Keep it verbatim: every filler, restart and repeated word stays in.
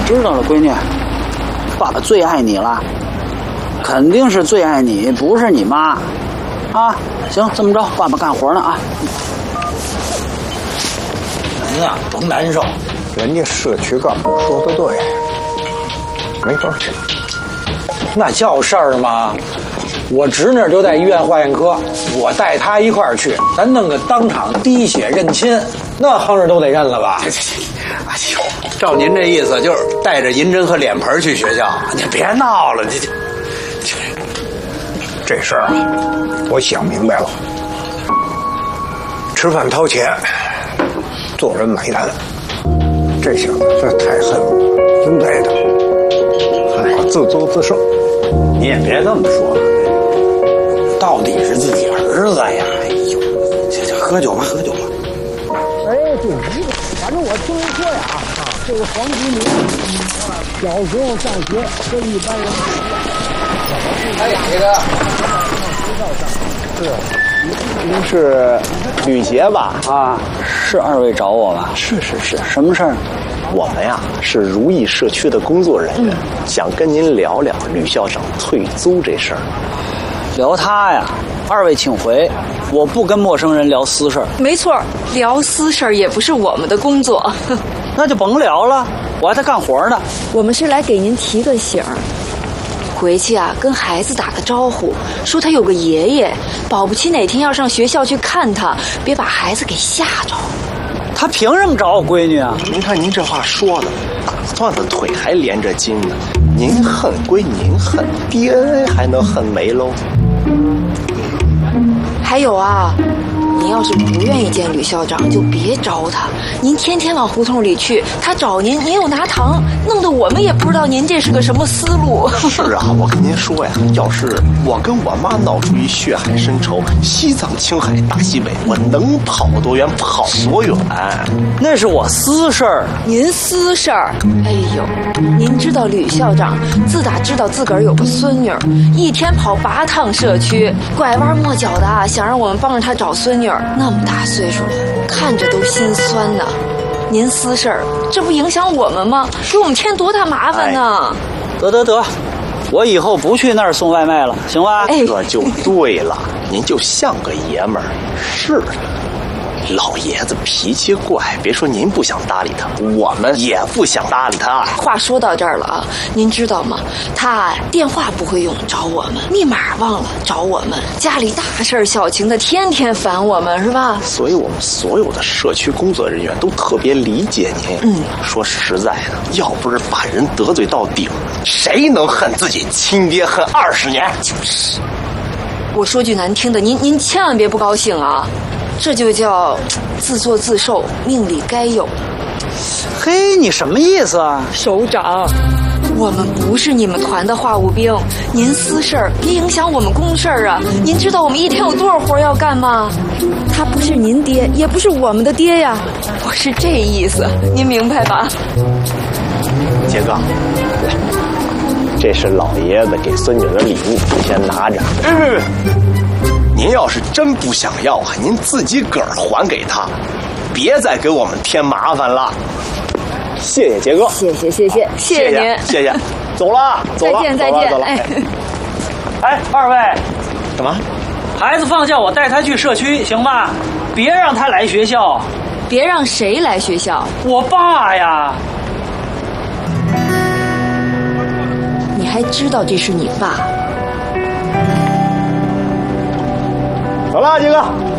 知道了，闺女，爸爸最爱你了，肯定是最爱你，不是你妈，啊，行，这么着，爸爸干活呢啊。 您啊，甭难受， 人家社区干部说的对，没法去。 那叫事儿吗？我侄女就在医院化验科，我带她一块儿去，咱弄个当场滴血认亲，那横着都得认了吧？ 哎呦，照您这意思，就是带着银针和脸盆去学校，你别闹了，这这这事儿啊，我想明白了，吃饭掏钱，做人买单，这小子这太恨我，真呆他，我自作自受。 你也别这么说， 到底是自己儿子呀！哎呦， 这这喝酒吧，喝酒吧。 哎，对，反正我听人说呀，啊，这个黄基明小时候上学跟一般人不一样。 哎，这个是，您是吕杰吧？ 啊，是二位找我吧？ 是是是， 什么事儿？ 我们呀是如意社区的工作人员，嗯、想跟您聊聊吕校长退租这事儿。 聊他呀，二位请回，我不跟陌生人聊私事儿。 没错，聊私事儿也不是我们的工作。 那就甭聊了，我还在干活呢。 我们是来给您提个醒儿，回去啊跟孩子打个招呼，说他有个爷爷，保不齐哪天要上学校去看他，别把孩子给吓着。 他凭什么找我闺女啊？ 您看您这话说的，打算的腿还连着筋呢。您恨归您恨 ，D N A 还能恨没喽？ 还有啊，您要是不愿意见吕校长，就别找他。您天天往胡同里去，他找您，您又拿糖，弄得我们也不知道您这是个什么思路。 是啊，我跟您说呀，要是我跟我妈闹出一血海深仇，西藏、青海、大西北，我能跑多远跑多远？ 那是我私事儿。 您私事儿？哎呦，您知道吕校长自打知道自个儿有个孙女儿，一天跑八趟社区，拐弯抹角的啊，想让我们帮着他找孙女儿。那么大岁数了，看着都心酸呢。您私事儿，这不影响我们吗？给我们添多大麻烦呢？ 哎、得得得，我以后不去那儿送外卖了，行吧？ 哎， 这就对了，您就像个爷们儿似的。老爷子脾气怪，别说您不想搭理他，我们也不想搭理他。 话说到这儿了啊，您知道吗？他电话不会用找我们，密码忘了找我们，家里大事小情的，天天烦我们，是吧？ 所以我们所有的社区工作人员都特别理解您。嗯，说实在的，要不是把人得罪到顶，谁能恨自己亲爹恨二十年？ 就是。我说句难听的，您您千万别不高兴啊！这就叫自作自受，命里该有。 嘿，你什么意思啊？ 首长，我们不是你们团的话务兵，您私事儿别影响我们公事儿啊！您知道我们一天有多少活要干吗？他不是您爹，也不是我们的爹呀，我是这意思，您明白吧？ 杰哥，来，这是老爷子给孙女的礼物，先拿着。别别别！您要是真不想要啊，您自己个儿还给他，别再给我们添麻烦了。谢谢杰哥， 谢谢谢谢谢谢您， 谢谢。走了，走了， 再见再见。 走了。 哎，哎，二位， 干嘛？ 孩子放假我带他去社区，行吧？别让他来学校。 别让谁来学校？ 我爸呀。 你还知道这是你爸？ 走了，杰哥。